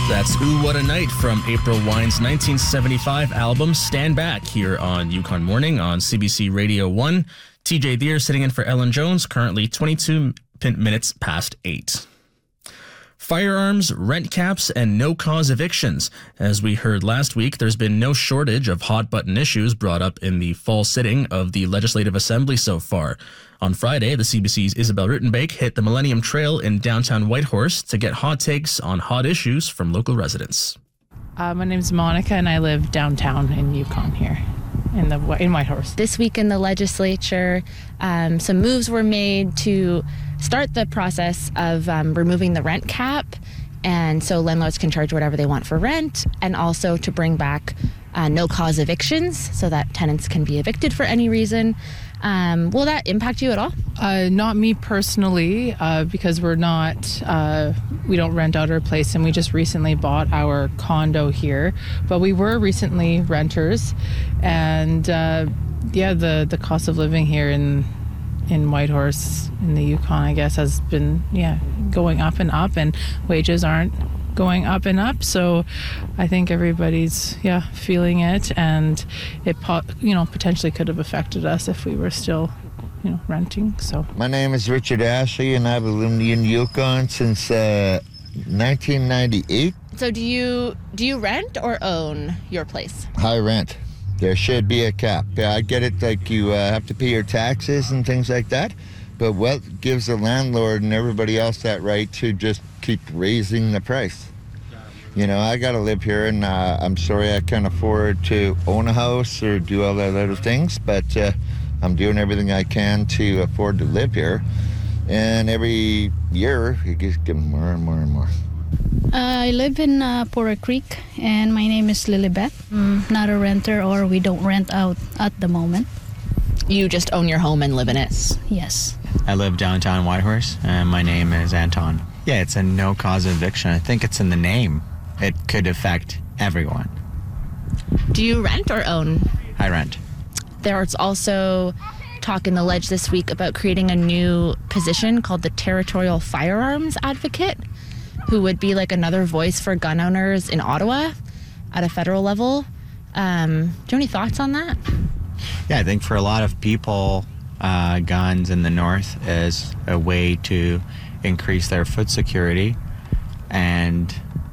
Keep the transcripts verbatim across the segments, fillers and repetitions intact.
That's Ooh What a Night from April Wine's nineteen seventy-five album Stand Back here on Yukon Morning on C B C Radio one. T J Deere sitting in for Ellen Jones, currently twenty-two minutes past eight. Firearms, rent caps, and no-cause evictions. As we heard last week, there's been no shortage of hot-button issues brought up in the fall sitting of the Legislative Assembly so far. On Friday, the C B C's Isabel Rittenbake hit the Millennium Trail in downtown Whitehorse to get hot takes on hot issues from local residents. Uh, my name's Monica, and I live downtown in Yukon here, in the in Whitehorse. This week in the legislature, um, some moves were made to start the process of um, removing the rent cap, and so landlords can charge whatever they want for rent, and also to bring back uh, no-cause evictions so that tenants can be evicted for any reason. Um, will that impact you at all? Uh, not me personally, uh, because we're not, uh, we don't rent out our place, and we just recently bought our condo here. But we were recently renters, and uh, yeah, the, the cost of living here in in Whitehorse, in the Yukon, I guess, has been yeah going up and up, and wages aren't going up and up. So I think everybody's yeah feeling it, and it po- you know potentially could have affected us if we were still you know renting. So my name is Richard Ashley, and I've lived in Yukon since uh, nineteen ninety-eight. So do you do you rent or own your place? High rent. There should be a cap. Yeah, I get it, like you uh, have to pay your taxes and things like that, but what gives the landlord and everybody else that right to just keep raising the price? You know, I gotta live here, and uh, I'm sorry I can't afford to own a house or do all that other things, but uh, I'm doing everything I can to afford to live here, and every year it gets getting more and more and more. Uh, I live in uh, Pora Creek, and my name is Lilibet. Mm, not a renter, or we don't rent out at the moment. You just own your home and live in it? Yes. I live downtown Whitehorse, and my name is Anton. Yeah, it's a no-cause eviction. I think it's in the name. It could affect everyone. Do you rent or own? I rent. There's also talk in the Ledge this week about creating a new position called the Territorial Firearms Advocate, who would be like another voice for gun owners in Ottawa at a federal level. Um, do you have any thoughts on that? Yeah, I think for a lot of people, uh, guns in the north is a way to increase their food security. And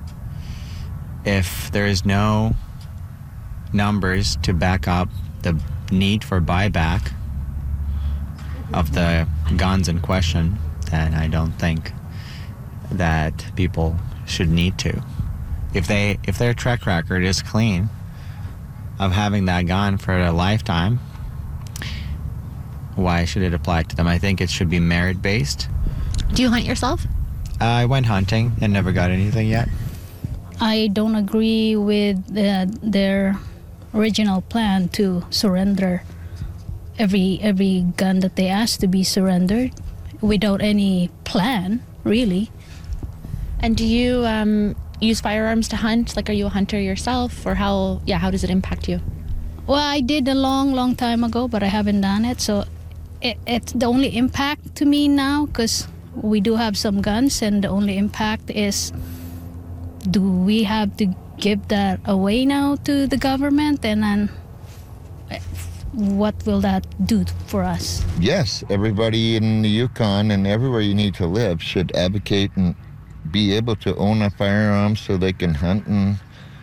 if there is no numbers to back up the need for buyback of the guns in question, then I don't think that people should need to. If they if their track record is clean of having that gun for a lifetime, why should it apply to them? I think it should be merit based. Do you hunt yourself? Uh, I went hunting and never got anything yet. I don't agree with uh, their original plan to surrender every every gun that they asked to be surrendered without any plan, really. And do you um, use firearms to hunt? Like, are you a hunter yourself, or how? Yeah, how does it impact you? Well, I did a long, long time ago, but I haven't done it. So it, it's the only impact to me now, because we do have some guns, and the only impact is, do we have to give that away now to the government, and then what will that do for us? Yes, everybody in the Yukon and everywhere you need to live should advocate and be able to own a firearm so they can hunt and